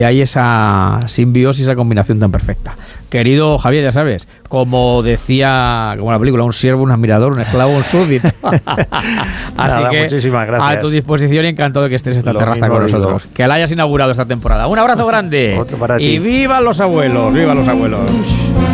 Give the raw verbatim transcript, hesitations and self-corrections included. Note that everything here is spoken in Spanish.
hay esa simbiosis, esa combinación tan perfecta. Querido Javier, ya sabes, como decía, como la película, un siervo, un admirador, un esclavo, un súbdito. Así Nada, que muchísimas gracias. a tu disposición y encantado de que estés en esta Lo terraza mismo con digo. nosotros. Que la hayas inaugurado esta temporada. Un abrazo grande. Otro para ti. Y vivan los abuelos, vivan los abuelos.